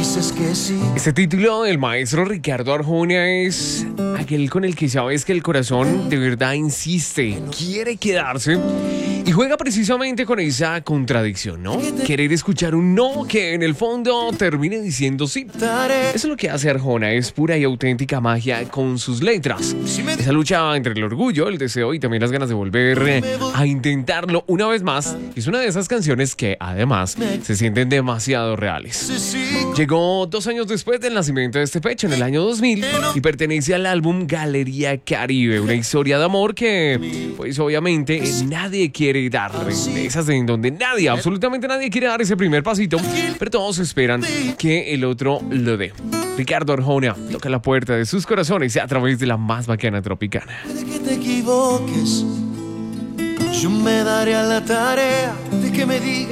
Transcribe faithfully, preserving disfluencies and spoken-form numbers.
dices que sí. Este título del maestro Ricardo Arjona es aquel con el que sabes que el corazón de verdad insiste, quiere quedarse y juega precisamente con esa contradicción, ¿no? Querer escuchar un no que en el fondo termine diciendo sí. Eso es lo que hace Arjona, es pura y auténtica magia con sus letras. Esa lucha entre el orgullo, el deseo y también las ganas de volver a intentarlo una vez más. Es una de esas canciones que además se sienten demasiado reales. Llegó dos años después del nacimiento de este pecho, en el año dos mil, y pertenece al álbum Galería Caribe, una historia de amor que, pues obviamente, nadie quiere dar. Esas en donde nadie, absolutamente nadie quiere dar ese primer pasito, pero todos esperan que el otro lo dé. Ricardo Arjona toca la puerta de sus corazones a través de la más bacana tropicana. De que te equivoques, yo me daré a la tarea de que me digas.